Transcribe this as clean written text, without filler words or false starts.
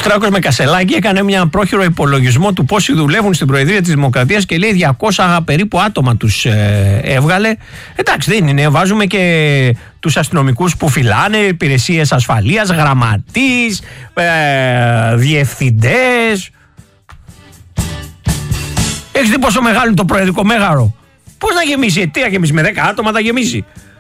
Κυριάκος με Κασελάκη έκανε μια πρόχειρο υπολογισμό του πόσοι δουλεύουν στην Προεδρία της Δημοκρατίας και λέει 200 περίπου άτομα τους έβγαλε. Εντάξει, δεν είναι. Βάζουμε και τους αστυνομικούς που φυλάνε, υπηρεσίες ασφαλείας, γραμματείς, διευθυντές. Έχεις δει πόσο μεγάλο είναι το προεδρικό μέγαρο? Πώς να γεμίσει? Τι να γεμίσει? Με 10 άτομα θα γεμίσει?